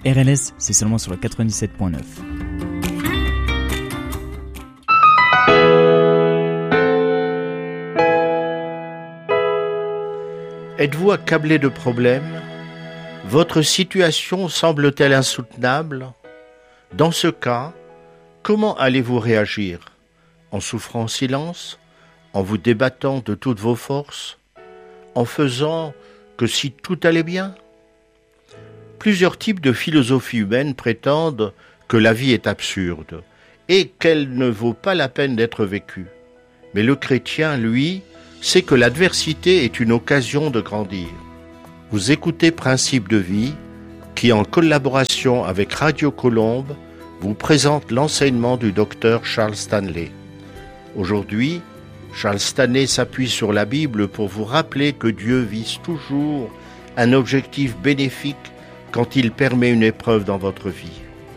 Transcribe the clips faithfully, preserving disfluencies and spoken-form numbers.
R L S, c'est seulement sur le quatre-vingt-dix-sept point neuf. Êtes-vous accablé de problèmes ? Votre situation semble-t-elle insoutenable ? Dans ce cas, comment allez-vous réagir ? En souffrant en silence ? En vous débattant de toutes vos forces ? En faisant que si tout allait bien ? Plusieurs types de philosophies humaines prétendent que la vie est absurde et qu'elle ne vaut pas la peine d'être vécue. Mais le chrétien, lui, sait que l'adversité est une occasion de grandir. Vous écoutez Principes de vie, qui en collaboration avec Radio Colombe, vous présente l'enseignement du docteur Charles Stanley. Aujourd'hui, Charles Stanley s'appuie sur la Bible pour vous rappeler que Dieu vise toujours un objectif bénéfique quand il permet une épreuve dans votre vie.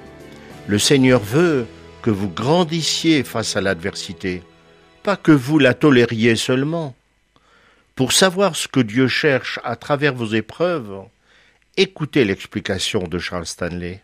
Le Seigneur veut que vous grandissiez face à l'adversité, pas que vous la tolériez seulement. Pour savoir ce que Dieu cherche à travers vos épreuves, écoutez l'explication de Charles Stanley.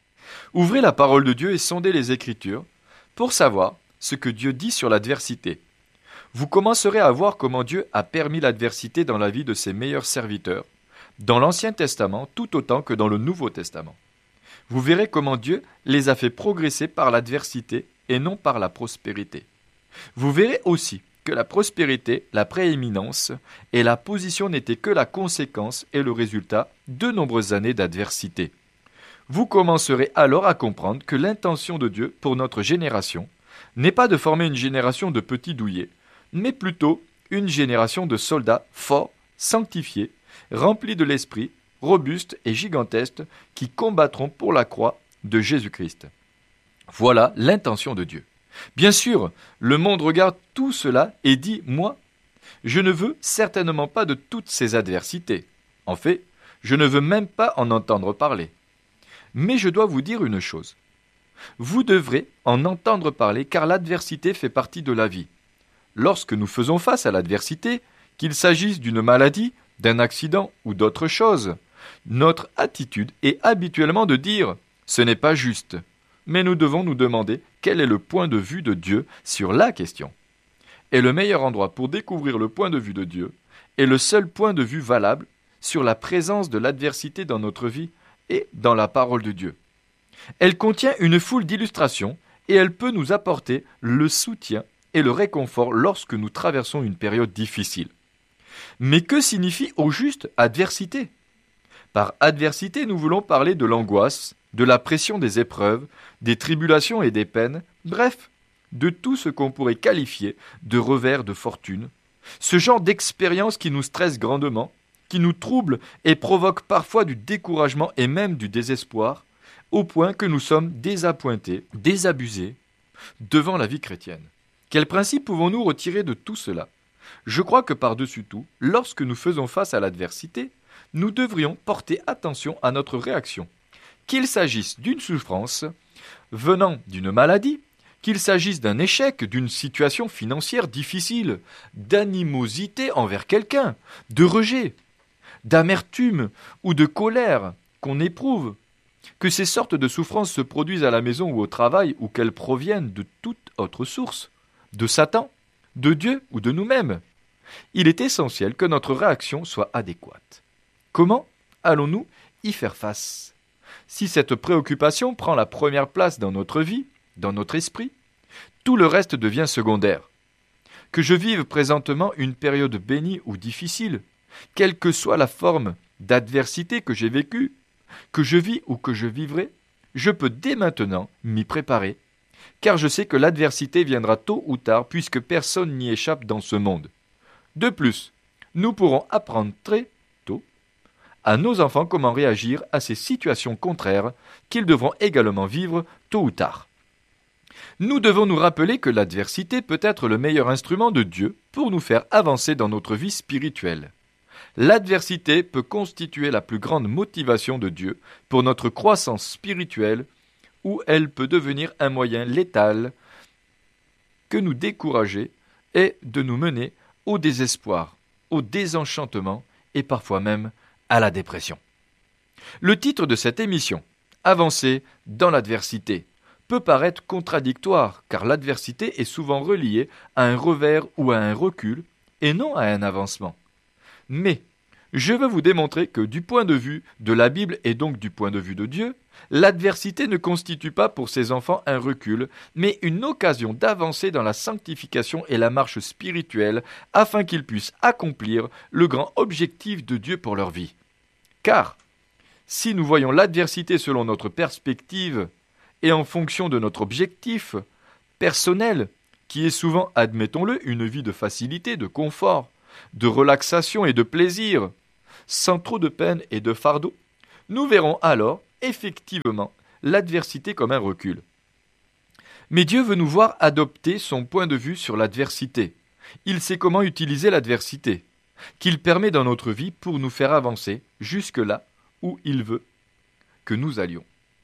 Ouvrez la parole de Dieu et sondez les Écritures pour savoir ce que Dieu dit sur l'adversité. Vous commencerez à voir comment Dieu a permis l'adversité dans la vie de ses meilleurs serviteurs, dans l'Ancien Testament tout autant que dans le Nouveau Testament. Vous verrez comment Dieu les a fait progresser par l'adversité et non par la prospérité. Vous verrez aussi que la prospérité, la prééminence et la position n'étaient que la conséquence et le résultat de nombreuses années d'adversité. Vous commencerez alors à comprendre que l'intention de Dieu pour notre génération n'est pas de former une génération de petits douillets, mais plutôt une génération de soldats forts, sanctifiés, remplis de l'esprit, robustes et gigantesques qui combattront pour la croix de Jésus-Christ. Voilà l'intention de Dieu. Bien sûr, le monde regarde tout cela et dit « Moi, je ne veux certainement pas de toutes ces adversités. En fait, je ne veux même pas en entendre parler. Mais je dois vous dire une chose. Vous devrez en entendre parler car l'adversité fait partie de la vie. Lorsque nous faisons face à l'adversité, qu'il s'agisse d'une maladie, d'un accident ou d'autre chose, notre attitude est habituellement de dire « ce n'est pas juste ». Mais nous devons nous demander quel est le point de vue de Dieu sur la question. Et le meilleur endroit pour découvrir le point de vue de Dieu est le seul point de vue valable sur la présence de l'adversité dans notre vie et dans la parole de Dieu. Elle contient une foule d'illustrations et elle peut nous apporter le soutien et le réconfort lorsque nous traversons une période difficile. Mais que signifie au juste adversité ? Par adversité, nous voulons parler de l'angoisse, de la pression des épreuves, des tribulations et des peines, bref, de tout ce qu'on pourrait qualifier de revers de fortune, ce genre d'expérience qui nous stresse grandement, qui nous trouble et provoque parfois du découragement et même du désespoir, au point que nous sommes désappointés, désabusés devant la vie chrétienne. Quel principe pouvons-nous retirer de tout cela ? Je crois que par-dessus tout, lorsque nous faisons face à l'adversité, nous devrions porter attention à notre réaction. Qu'il s'agisse d'une souffrance venant d'une maladie, qu'il s'agisse d'un échec, d'une situation financière difficile, d'animosité envers quelqu'un, de rejet, d'amertume ou de colère qu'on éprouve, que ces sortes de souffrances se produisent à la maison ou au travail ou qu'elles proviennent de toute autre source, de Satan, de Dieu ou de nous-mêmes. Il est essentiel que notre réaction soit adéquate. Comment allons-nous y faire face ? Si cette préoccupation prend la première place dans notre vie, dans notre esprit, tout le reste devient secondaire. Que je vive présentement une période bénie ou difficile, quelle que soit la forme d'adversité que j'ai vécue, que je vis ou que je vivrai, je peux dès maintenant m'y préparer, car je sais que l'adversité viendra tôt ou tard puisque personne n'y échappe dans ce monde. De plus, nous pourrons apprendre très tôt à nos enfants comment réagir à ces situations contraires qu'ils devront également vivre tôt ou tard. Nous devons nous rappeler que l'adversité peut être le meilleur instrument de Dieu pour nous faire avancer dans notre vie spirituelle. L'adversité peut constituer la plus grande motivation de Dieu pour notre croissance spirituelle ou elle peut devenir un moyen létal que nous décourager et de nous mener au désespoir, au désenchantement et parfois même à la dépression. Le titre de cette émission, Avancer dans l'adversité peut paraître contradictoire, car l'adversité est souvent reliée à un revers ou à un recul, et non à un avancement. Mais je veux vous démontrer que du point de vue de la Bible et donc du point de vue de Dieu, l'adversité ne constitue pas pour ses enfants un recul, mais une occasion d'avancer dans la sanctification et la marche spirituelle afin qu'ils puissent accomplir le grand objectif de Dieu pour leur vie. Car, si nous voyons l'adversité selon notre perspective et en fonction de notre objectif personnel, qui est souvent, admettons-le, une vie de facilité, de confort, de relaxation et de plaisir, sans trop de peine et de fardeau, nous verrons alors, effectivement, l'adversité comme un recul. Mais Dieu veut nous voir adopter son point de vue sur l'adversité. Il sait comment utiliser l'adversité, qu'il permet dans notre vie pour nous faire avancer jusque là où il veut que nous allions.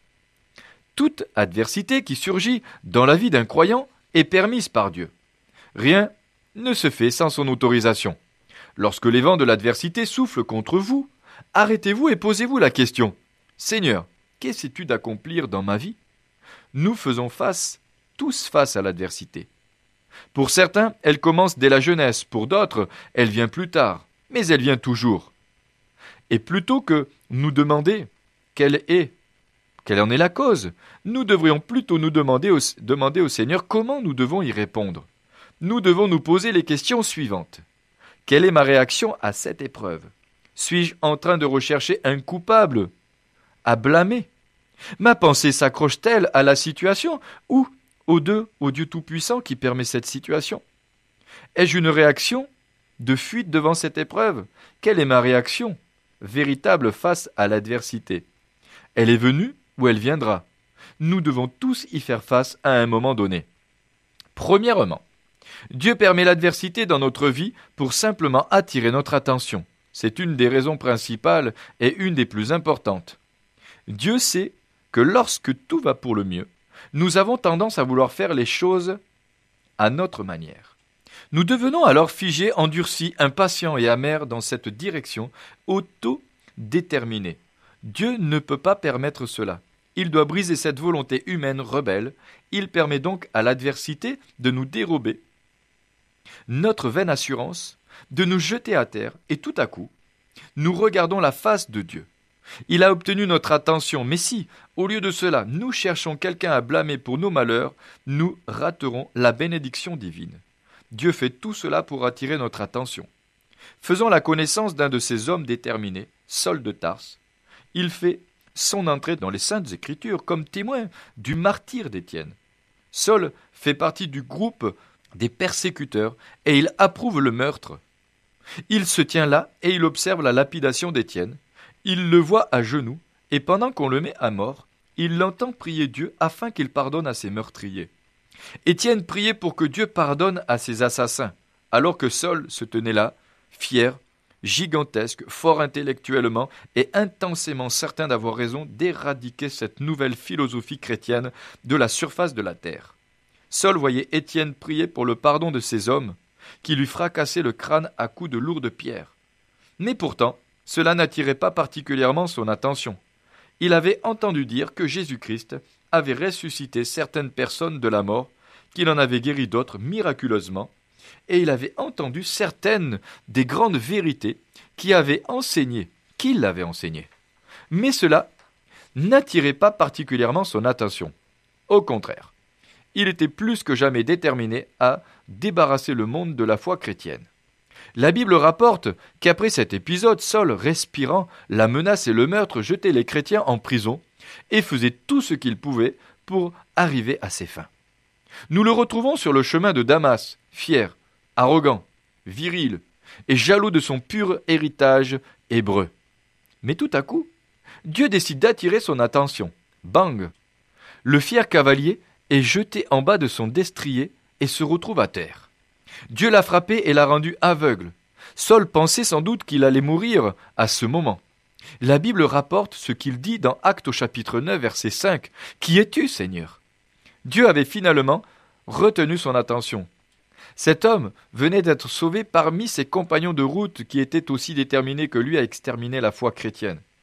Toute adversité qui surgit dans la vie d'un croyant est permise par Dieu. Rien ne se fait sans son autorisation. Lorsque les vents de l'adversité soufflent contre vous, arrêtez-vous et posez-vous la question : Seigneur, qu'essaies-tu d'accomplir dans ma vie ? Nous faisons face, tous face à l'adversité. Pour certains, elle commence dès la jeunesse, pour d'autres, elle vient plus tard, mais elle vient toujours. Et plutôt que nous demander quelle est, quelle en est la cause, nous devrions plutôt nous demander au, demander au Seigneur comment nous devons y répondre. Nous devons nous poser les questions suivantes. Quelle est ma réaction à cette épreuve ? Suis-je en train de rechercher un coupable à blâmer ? Ma pensée s'accroche-t-elle à la situation ou au Dieu, au Dieu Tout-Puissant qui permet cette situation ? Ai-je une réaction de fuite devant cette épreuve ? Quelle est ma réaction véritable face à l'adversité ? Elle est venue ou elle viendra ? Nous devons tous y faire face à un moment donné. Premièrement, Dieu permet l'adversité dans notre vie pour simplement attirer notre attention. C'est une des raisons principales et une des plus importantes. Dieu sait que lorsque tout va pour le mieux, nous avons tendance à vouloir faire les choses à notre manière. Nous devenons alors figés, endurcis, impatients et amers dans cette direction auto-déterminée. Dieu ne peut pas permettre cela. Il doit briser cette volonté humaine rebelle. Il permet donc à l'adversité de nous dérober notre vaine assurance, de nous jeter à terre, et tout à coup, nous regardons la face de Dieu. Il a obtenu notre attention, mais si, au lieu de cela, nous cherchons quelqu'un à blâmer pour nos malheurs, nous raterons la bénédiction divine. Dieu fait tout cela pour attirer notre attention. Faisons la connaissance d'un de ces hommes déterminés, Saul de Tarse. Il fait son entrée dans les Saintes Écritures comme témoin du martyre d'Étienne. Saul fait partie du groupe des persécuteurs et il approuve le meurtre. Il se tient là et il observe la lapidation d'Étienne. Il le voit à genoux et pendant qu'on le met à mort, il l'entend prier Dieu afin qu'il pardonne à ses meurtriers. Étienne priait pour que Dieu pardonne à ses assassins, alors que Saul se tenait là, fier, gigantesque, fort intellectuellement et intensément certain d'avoir raison d'éradiquer cette nouvelle philosophie chrétienne de la surface de la terre. Saul voyait Étienne prier pour le pardon de ces hommes qui lui fracassaient le crâne à coups de lourdes pierres. Mais pourtant, cela n'attirait pas particulièrement son attention. Il avait entendu dire que Jésus-Christ avait ressuscité certaines personnes de la mort, qu'il en avait guéri d'autres miraculeusement, et il avait entendu certaines des grandes vérités qui avaient enseigné, qu'il l'avait enseigné. Mais cela n'attirait pas particulièrement son attention. Au contraire, il était plus que jamais déterminé à débarrasser le monde de la foi chrétienne. La Bible rapporte qu'après cet épisode, Saul, respirant la menace et le meurtre, jetait les chrétiens en prison et faisait tout ce qu'il pouvait pour arriver à ses fins. Nous le retrouvons sur le chemin de Damas, fier, arrogant, viril et jaloux de son pur héritage hébreu. Mais tout à coup, Dieu décide d'attirer son attention. Bang! Le fier cavalier est jeté en bas de son destrier et se retrouve à terre. Dieu l'a frappé et l'a rendu aveugle. Saul pensait sans doute qu'il allait mourir à ce moment. La Bible rapporte ce qu'il dit dans Actes au chapitre neuf, verset cinq. « Qui es-tu, Seigneur ?» Dieu avait finalement retenu son attention. Cet homme venait d'être sauvé parmi ses compagnons de route qui étaient aussi déterminés que lui à exterminer la foi chrétienne.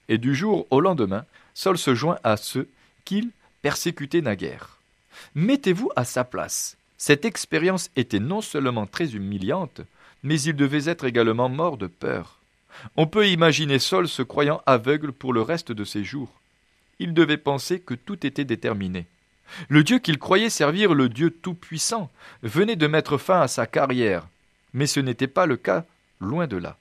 Et du jour au lendemain, Saul se joint à ceux qu'il persécutait naguère. Mettez-vous à sa place. Cette expérience était non seulement très humiliante, mais il devait être également mort de peur. On peut imaginer Saul se croyant aveugle pour le reste de ses jours. Il devait penser que tout était déterminé. Le Dieu qu'il croyait servir, le Dieu tout-puissant, venait de mettre fin à sa carrière. Mais ce n'était pas le cas, loin de là.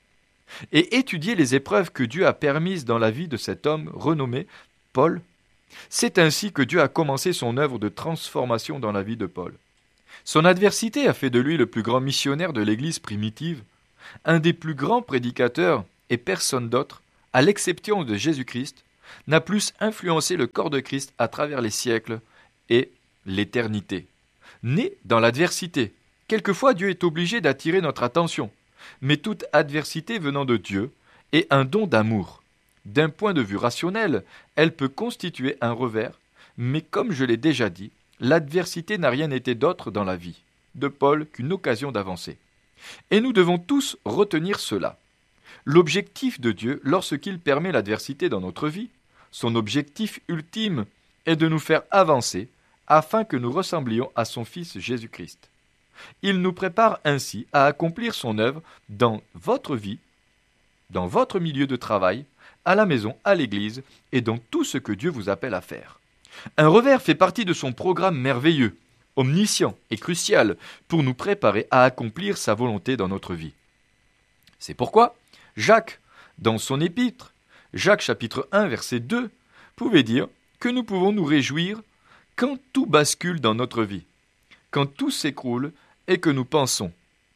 Et étudier les épreuves que Dieu a permises dans la vie de cet homme renommé Paul, c'est ainsi que Dieu a commencé son œuvre de transformation dans la vie de Paul. Son adversité a fait de lui le plus grand missionnaire de l'Église primitive, un des plus grands prédicateurs, et personne d'autre, à l'exception de Jésus-Christ, n'a plus influencé le corps de Christ à travers les siècles et l'éternité. Né dans l'adversité, quelquefois Dieu est obligé d'attirer notre attention, mais toute adversité venant de Dieu est un don d'amour. D'un point de vue rationnel, elle peut constituer un revers, mais comme je l'ai déjà dit, l'adversité n'a rien été d'autre dans la vie de Paul qu'une occasion d'avancer. Et nous devons tous retenir cela. L'objectif de Dieu, lorsqu'il permet l'adversité dans notre vie, son objectif ultime est de nous faire avancer afin que nous ressemblions à son Fils Jésus-Christ. Il nous prépare ainsi à accomplir son œuvre dans votre vie, dans votre milieu de travail, à la maison, à l'église et dans tout ce que Dieu vous appelle à faire. Un revers fait partie de son programme merveilleux, omniscient et crucial pour nous préparer à accomplir sa volonté dans notre vie. C'est pourquoi Jacques, dans son épître, Jacques chapitre un verset deux, pouvait dire que nous pouvons nous réjouir quand tout bascule dans notre vie, quand tout s'écroule et que nous pensons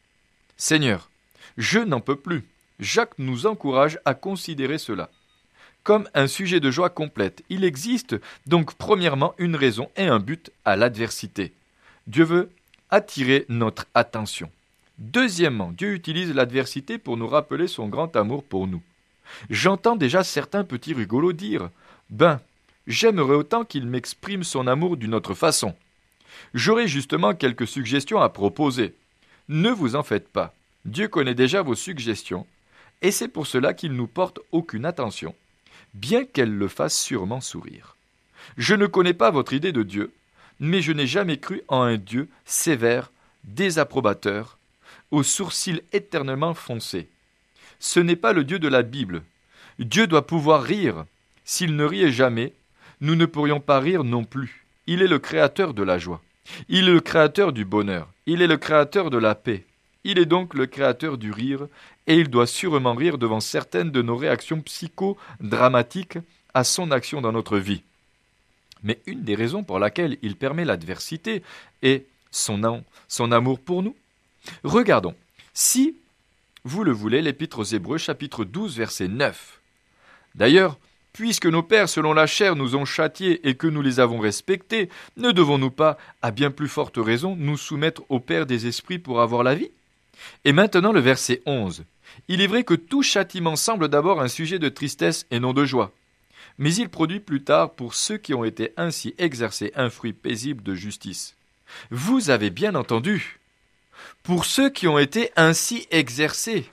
« Seigneur, je n'en peux plus ». Jacques nous encourage à considérer cela comme un sujet de joie complète. Il existe donc premièrement une raison et un but à l'adversité. Dieu veut attirer notre attention. Deuxièmement, Dieu utilise l'adversité pour nous rappeler son grand amour pour nous. J'entends déjà certains petits rigolos dire « Ben, j'aimerais autant qu'il m'exprime son amour d'une autre façon. » J'aurais justement quelques suggestions à proposer. Ne vous en faites pas. Dieu connaît déjà vos suggestions, et c'est pour cela qu'il ne nous porte aucune attention, bien qu'elle le fasse sûrement sourire. Je ne connais pas votre idée de Dieu, mais je n'ai jamais cru en un Dieu sévère, désapprobateur, aux sourcils éternellement foncés. Ce n'est pas le Dieu de la Bible. Dieu doit pouvoir rire. S'il ne riait jamais, nous ne pourrions pas rire non plus. Il est le créateur de la joie. Il est le créateur du bonheur. Il est le créateur de la paix. Il est donc le créateur du rire, et il doit sûrement rire devant certaines de nos réactions psychodramatiques à son action dans notre vie. Mais une des raisons pour laquelle il permet l'adversité est son, am- son amour pour nous. Regardons, si vous le voulez, l'Épître aux Hébreux, chapitre douze, verset neuf. D'ailleurs, puisque nos pères selon la chair nous ont châtiés et que nous les avons respectés, ne devons-nous pas, à bien plus forte raison, nous soumettre au Père des esprits pour avoir la vie ? Et maintenant le verset onze. Il est vrai que tout châtiment semble d'abord un sujet de tristesse et non de joie. Mais il produit plus tard pour ceux qui ont été ainsi exercés un fruit paisible de justice. Vous avez bien entendu. Pour ceux qui ont été ainsi exercés.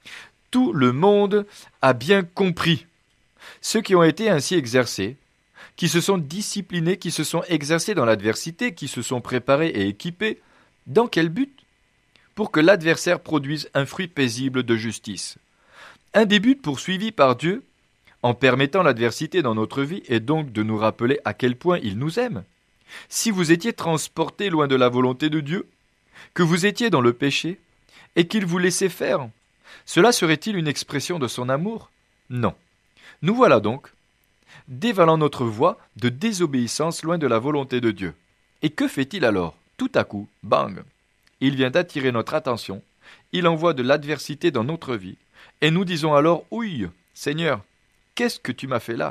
Tout le monde a bien compris. Ceux qui ont été ainsi exercés, qui se sont disciplinés, qui se sont exercés dans l'adversité, qui se sont préparés et équipés, dans quel but ? Pour que l'adversaire produise un fruit paisible de justice. Un des buts poursuivis par Dieu, en permettant l'adversité dans notre vie, est donc de nous rappeler à quel point il nous aime. Si vous étiez transporté loin de la volonté de Dieu, que vous étiez dans le péché, et qu'il vous laissait faire, cela serait-il une expression de son amour ? Non. Nous voilà donc, dévalant notre voie de désobéissance loin de la volonté de Dieu. Et que fait-il alors ? Tout à coup, bang ! Il vient d'attirer notre attention, il envoie de l'adversité dans notre vie, et nous disons alors « Oui, Seigneur, qu'est-ce que tu m'as fait là ?»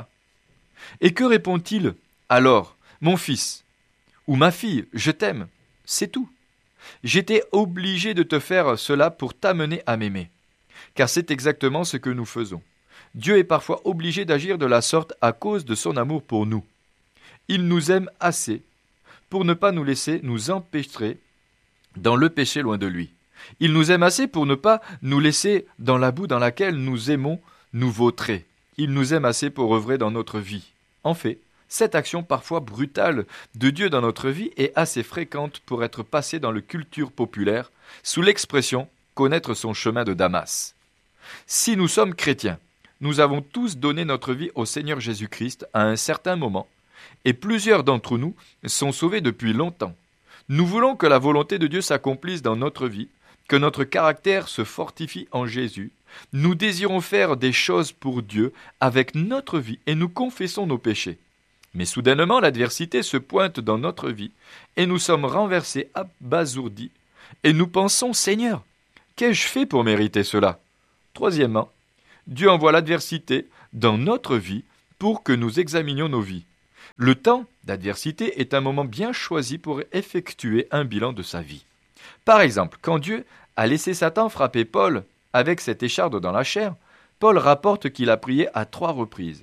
Et que répond-il alors ? « Mon fils, ou ma fille, je t'aime, c'est tout. J'étais obligé de te faire cela pour t'amener à m'aimer. » Car c'est exactement ce que nous faisons. Dieu est parfois obligé d'agir de la sorte à cause de son amour pour nous. Il nous aime assez pour ne pas nous laisser nous empêcher dans le péché loin de lui. Il nous aime assez pour ne pas nous laisser dans la boue dans laquelle nous aimons nous vautrer. il nous aime assez pour œuvrer dans notre vie. En fait, cette action parfois brutale de Dieu dans notre vie est assez fréquente pour être passée dans la culture populaire sous l'expression « connaître son chemin de Damas ». Si nous sommes chrétiens, nous avons tous donné notre vie au Seigneur Jésus-Christ à un certain moment, et plusieurs d'entre nous sont sauvés depuis longtemps. Nous voulons que la volonté de Dieu s'accomplisse dans notre vie, que notre caractère se fortifie en Jésus. Nous désirons faire des choses pour Dieu avec notre vie et nous confessons nos péchés. Mais soudainement, l'adversité se pointe dans notre vie et nous sommes renversés, abasourdis, et nous pensons « Seigneur, qu'ai-je fait pour mériter cela ?» Troisièmement, Dieu envoie l'adversité dans notre vie pour que nous examinions nos vies. Le temps d'adversité est un moment bien choisi pour effectuer un bilan de sa vie. Par exemple, quand Dieu a laissé Satan frapper Paul avec cette écharde dans la chair, Paul rapporte qu'il a prié à trois reprises.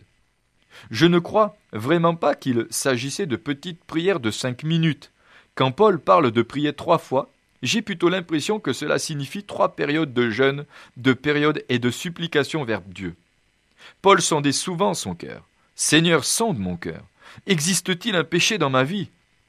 Je ne crois vraiment pas qu'il s'agissait de petites prières de cinq minutes. Quand Paul parle de prier trois fois, j'ai plutôt l'impression que cela signifie trois périodes de jeûne, de périodes et de supplication vers Dieu. Paul sondait souvent son cœur. « Seigneur, sonde mon cœur. Existe-t-il un péché dans ma vie?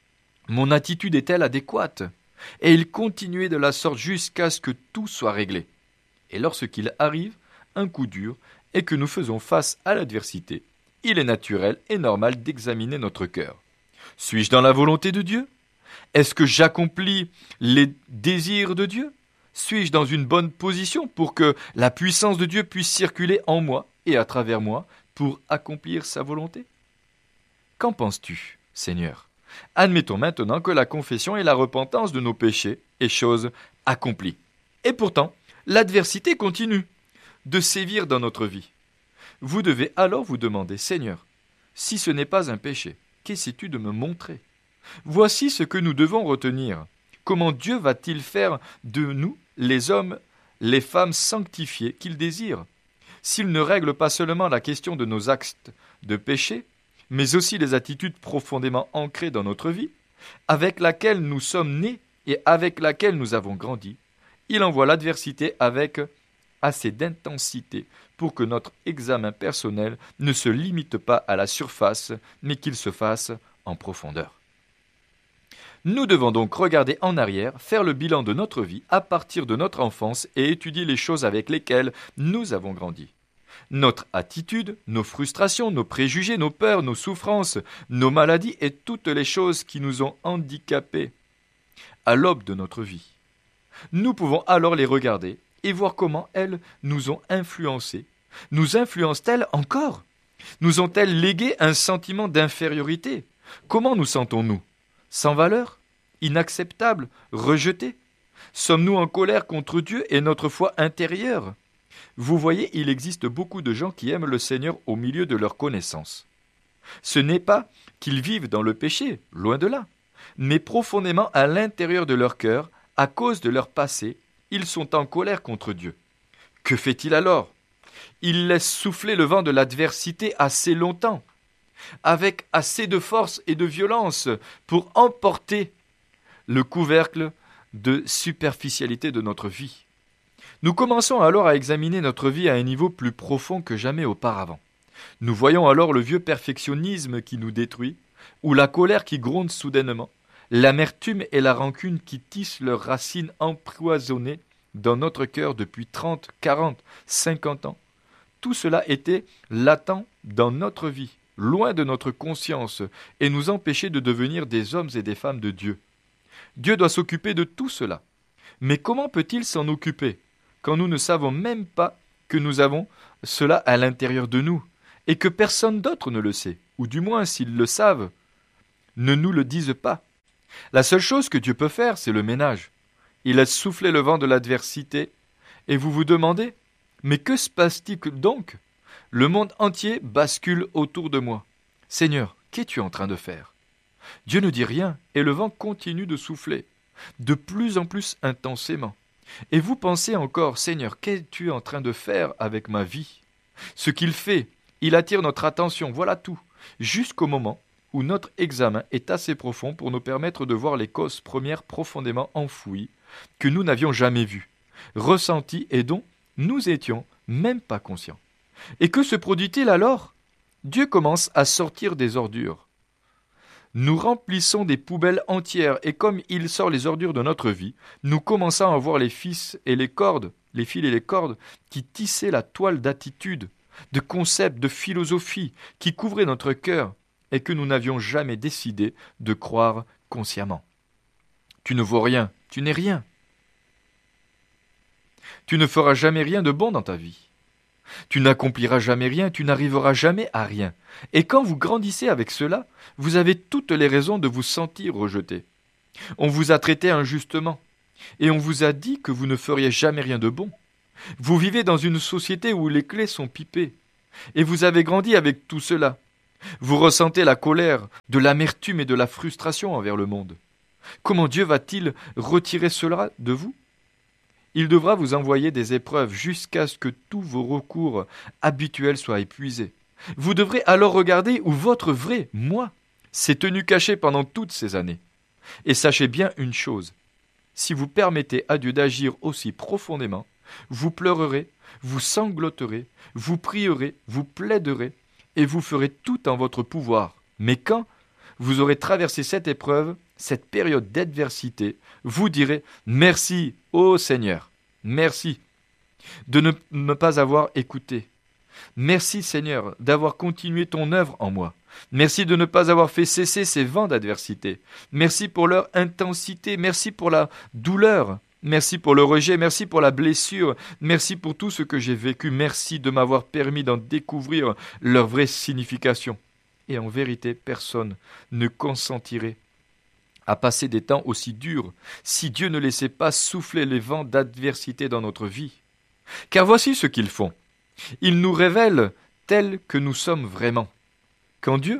Mon attitude est-elle adéquate ?» Et il continuait de la sorte jusqu'à ce que tout soit réglé. Et lorsqu'il arrive un coup dur et que nous faisons face à l'adversité, il est naturel et normal d'examiner notre cœur. Suis-je dans la volonté de Dieu? Est-ce que j'accomplis les désirs de Dieu? Suis-je dans une bonne position pour que la puissance de Dieu puisse circuler en moi et à travers moi pour accomplir sa volonté? Qu'en penses-tu, Seigneur? Admettons maintenant que la confession et la repentance de nos péchés est chose accomplie. Et pourtant, l'adversité continue de sévir dans notre vie. Vous devez alors vous demander, Seigneur, si ce n'est pas un péché, qu'essaies-tu de me montrer? Voici ce que nous devons retenir. Comment Dieu va-t-il faire de nous, les hommes, les femmes sanctifiées qu'il désire? S'il ne règle pas seulement la question de nos actes de péché, mais aussi les attitudes profondément ancrées dans notre vie, avec laquelle nous sommes nés et avec laquelle nous avons grandi, il envoie l'adversité avec assez d'intensité pour que notre examen personnel ne se limite pas à la surface, mais qu'il se fasse en profondeur. Nous devons donc regarder en arrière, faire le bilan de notre vie à partir de notre enfance et étudier les choses avec lesquelles nous avons grandi. Notre attitude, nos frustrations, nos préjugés, nos peurs, nos souffrances, nos maladies et toutes les choses qui nous ont handicapés à l'aube de notre vie. Nous pouvons alors les regarder et voir comment elles nous ont influencés. Nous influencent-elles encore? Nous ont-elles légué un sentiment d'infériorité? Comment nous sentons-nous? Sans valeur? Inacceptables? Rejetés? Sommes-nous en colère contre Dieu et notre foi intérieure? Vous voyez, il existe beaucoup de gens qui aiment le Seigneur au milieu de leur connaissance. Ce n'est pas qu'ils vivent dans le péché, loin de là, mais profondément à l'intérieur de leur cœur, à cause de leur passé, ils sont en colère contre Dieu. Que fait-il alors? Il laisse souffler le vent de l'adversité assez longtemps, avec assez de force et de violence pour emporter le couvercle de superficialité de notre vie. Nous commençons alors à examiner notre vie à un niveau plus profond que jamais auparavant. Nous voyons alors le vieux perfectionnisme qui nous détruit, ou la colère qui gronde soudainement, l'amertume et la rancune qui tissent leurs racines empoisonnées dans notre cœur depuis trente, quarante, cinquante ans. Tout cela était latent dans notre vie, loin de notre conscience, et nous empêchait de devenir des hommes et des femmes de Dieu. Dieu doit s'occuper de tout cela. Mais comment peut-il s'en occuper quand nous ne savons même pas que nous avons cela à l'intérieur de nous, et que personne d'autre ne le sait, ou du moins s'ils le savent, ne nous le disent pas. La seule chose que Dieu peut faire, c'est le ménage. Il laisse souffler le vent de l'adversité, et vous vous demandez, mais que se passe-t-il donc? Le monde entier bascule autour de moi. Seigneur, qu'es-tu en train de faire? Dieu ne dit rien, et le vent continue de souffler, de plus en plus intensément. Et vous pensez encore, Seigneur, qu'es-tu en train de faire avec ma vie? Ce qu'il fait, il attire notre attention, voilà tout, jusqu'au moment où notre examen est assez profond pour nous permettre de voir les causes premières profondément enfouies, que nous n'avions jamais vues, ressenties et dont nous étions même pas conscients. Et que se produit-il alors ? Dieu commence à sortir des ordures. Nous remplissons des poubelles entières et comme il sort les ordures de notre vie, nous commençons à voir les fils et les cordes, les fils et les cordes qui tissaient la toile d'attitude, de concepts, de philosophie qui couvraient notre cœur et que nous n'avions jamais décidé de croire consciemment. Tu ne vaux rien, tu n'es rien. Tu ne feras jamais rien de bon dans ta vie. Tu n'accompliras jamais rien, tu n'arriveras jamais à rien. Et quand vous grandissez avec cela, vous avez toutes les raisons de vous sentir rejeté. On vous a traité injustement, et on vous a dit que vous ne feriez jamais rien de bon. Vous vivez dans une société où les clés sont pipées, et vous avez grandi avec tout cela. Vous ressentez la colère, de l'amertume et de la frustration envers le monde. Comment Dieu va-t-il retirer cela de vous ? Il devra vous envoyer des épreuves jusqu'à ce que tous vos recours habituels soient épuisés. Vous devrez alors regarder où votre vrai moi s'est tenu caché pendant toutes ces années. Et sachez bien une chose, si vous permettez à Dieu d'agir aussi profondément, vous pleurerez, vous sangloterez, vous prierez, vous plaiderez, et vous ferez tout en votre pouvoir. Mais quand vous aurez traversé cette épreuve, cette période d'adversité, vous direz « Merci, ô Seigneur, merci de ne me pas avoir écouté. Merci Seigneur d'avoir continué ton œuvre en moi. Merci de ne pas avoir fait cesser ces vents d'adversité. Merci pour leur intensité, merci pour la douleur, merci pour le rejet, merci pour la blessure, merci pour tout ce que j'ai vécu, merci de m'avoir permis d'en découvrir leur vraie signification. Et en vérité, personne ne consentirait à passer des temps aussi durs si Dieu ne laissait pas souffler les vents d'adversité dans notre vie. Car voici ce qu'ils font. Ils nous révèlent tels que nous sommes vraiment. Quand Dieu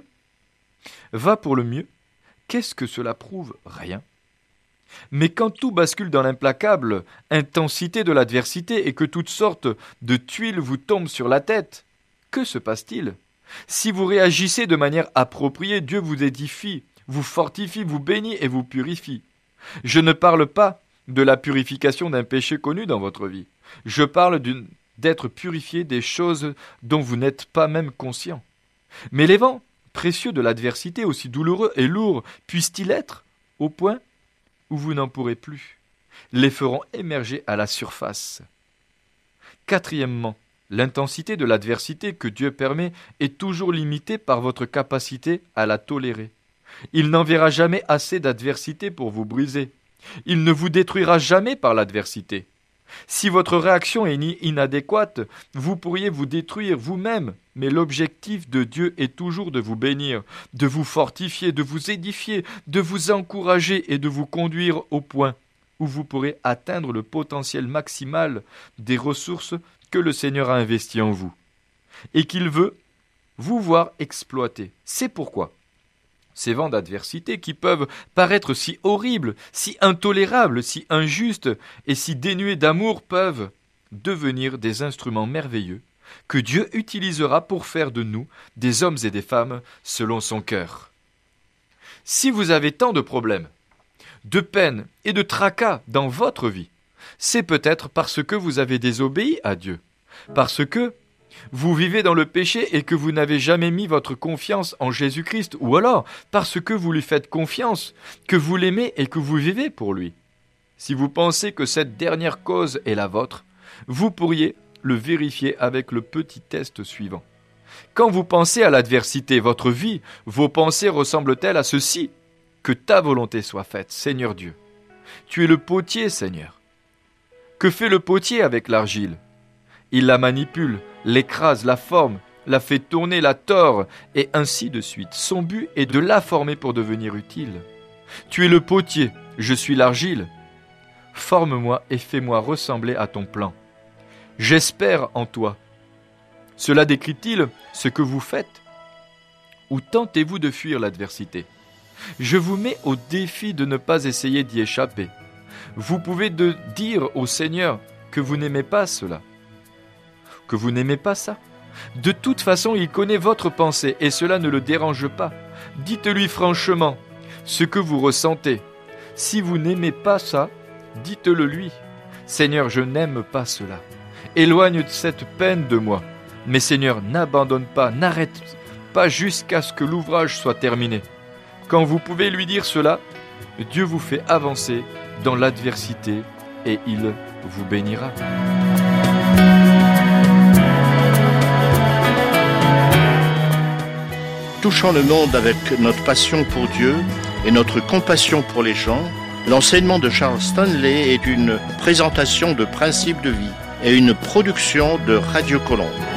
va pour le mieux, qu'est-ce que cela prouve ? Rien. Mais quand tout bascule dans l'implacable intensité de l'adversité et que toutes sortes de tuiles vous tombent sur la tête, que se passe-t-il ? Si vous réagissez de manière appropriée, Dieu vous édifie, vous fortifie, vous bénit et vous purifie. Je ne parle pas de la purification d'un péché connu dans votre vie. Je parle d'une, d'être purifié des choses dont vous n'êtes pas même conscient. Mais les vents précieux de l'adversité, aussi douloureux et lourds puissent-ils être, au point où vous n'en pourrez plus, les feront émerger à la surface. Quatrièmement, l'intensité de l'adversité que Dieu permet est toujours limitée par votre capacité à la tolérer. Il n'enverra jamais assez d'adversité pour vous briser. Il ne vous détruira jamais par l'adversité. Si votre réaction est inadéquate, vous pourriez vous détruire vous-même, mais l'objectif de Dieu est toujours de vous bénir, de vous fortifier, de vous édifier, de vous encourager et de vous conduire au point où vous pourrez atteindre le potentiel maximal des ressources que le Seigneur a investies en vous et qu'il veut vous voir exploiter. C'est pourquoi ces vents d'adversité qui peuvent paraître si horribles, si intolérables, si injustes et si dénués d'amour peuvent devenir des instruments merveilleux que Dieu utilisera pour faire de nous des hommes et des femmes selon son cœur. Si vous avez tant de problèmes, de peines et de tracas dans votre vie, c'est peut-être parce que vous avez désobéi à Dieu, parce que vous vivez dans le péché et que vous n'avez jamais mis votre confiance en Jésus-Christ, ou alors parce que vous lui faites confiance, que vous l'aimez et que vous vivez pour lui. Si vous pensez que cette dernière cause est la vôtre, vous pourriez le vérifier avec le petit test suivant. Quand vous pensez à l'adversité, votre vie, vos pensées ressemblent-elles à ceci ? Que ta volonté soit faite, Seigneur Dieu. Tu es le potier, Seigneur. Que fait le potier avec l'argile ? Il la manipule, l'écrase, la forme, la fait tourner, la tord, et ainsi de suite. Son but est de la former pour devenir utile. Tu es le potier, je suis l'argile. Forme-moi et fais-moi ressembler à ton plan. J'espère en toi. Cela décrit-il ce que vous faites ? Ou tentez-vous de fuir l'adversité ? Je vous mets au défi de ne pas essayer d'y échapper. Vous pouvez de dire au Seigneur que vous n'aimez pas cela. Que vous n'aimez pas ça. De toute façon, il connaît votre pensée et cela ne le dérange pas. Dites-lui franchement ce que vous ressentez. Si vous n'aimez pas ça, dites-le lui. Seigneur, je n'aime pas cela. Éloigne cette peine de moi. Mais Seigneur, n'abandonne pas, n'arrête pas jusqu'à ce que l'ouvrage soit terminé. Quand vous pouvez lui dire cela, Dieu vous fait avancer dans l'adversité et il vous bénira. Touchant le monde avec notre passion pour Dieu et notre compassion pour les gens, l'enseignement de Charles Stanley est une présentation de principes de vie et une production de Radio Colombe.